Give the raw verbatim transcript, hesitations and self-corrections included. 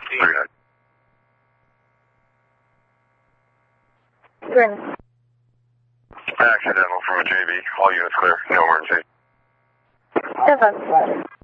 three nine. Grin. Accidental from a J B. All units clear. No emergency. Seven.